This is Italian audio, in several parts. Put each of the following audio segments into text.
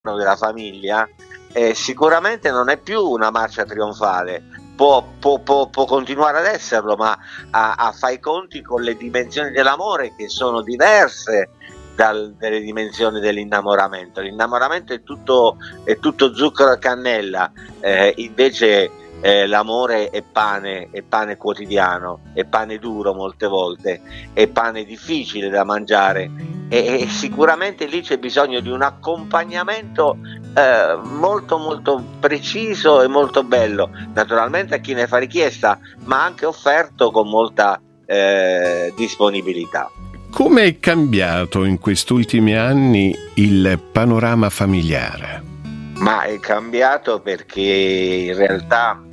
della famiglia sicuramente non è più una marcia trionfale, può continuare ad esserlo, ma fa i conti con le dimensioni dell'amore che sono diverse dalle dimensioni dell'innamoramento. L'innamoramento è tutto zucchero e cannella, invece l'amore è pane quotidiano, è pane duro molte volte, è pane difficile da mangiare, e sicuramente lì c'è bisogno di un accompagnamento molto molto preciso e molto bello, naturalmente a chi ne fa richiesta, ma anche offerto con molta disponibilità. Come è cambiato in questi ultimi anni il panorama familiare? Ma è cambiato perché in realtà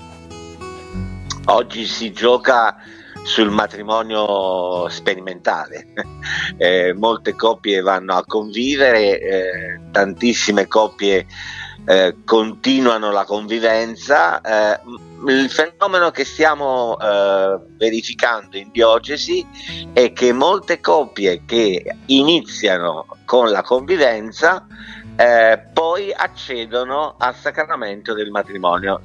oggi si gioca sul matrimonio sperimentale. Molte coppie vanno a convivere, tantissime coppie continuano la convivenza. Il fenomeno che stiamo verificando in diocesi è che molte coppie che iniziano con la convivenza poi accedono al sacramento del matrimonio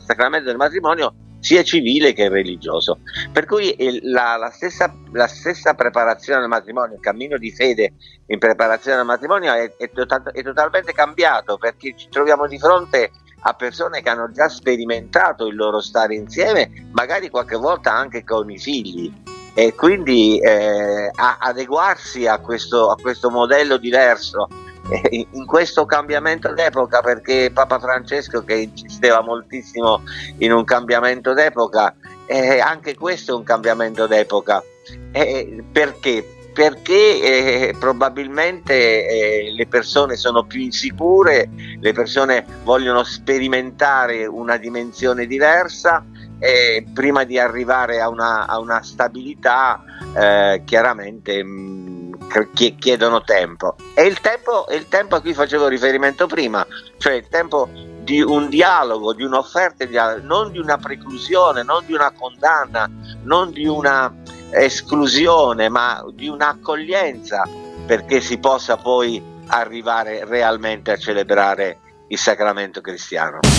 sia civile che religioso, per cui la stessa preparazione al matrimonio, il cammino di fede in preparazione al matrimonio è totalmente cambiato, perché ci troviamo di fronte a persone che hanno già sperimentato il loro stare insieme, magari qualche volta anche con i figli, e quindi adeguarsi a questo modello diverso in questo cambiamento d'epoca, perché Papa Francesco, che insisteva moltissimo in un cambiamento d'epoca, anche questo è un cambiamento d'epoca. Perché? Perché probabilmente le persone sono più insicure, le persone vogliono sperimentare una dimensione diversa, prima di arrivare a una stabilità chiaramente chiedono tempo. E il tempo a cui facevo riferimento prima, cioè il tempo di un dialogo, di un'offerta, non di una preclusione, non di una condanna, non di una esclusione, ma di un'accoglienza, perché si possa poi arrivare realmente a celebrare il sacramento cristiano.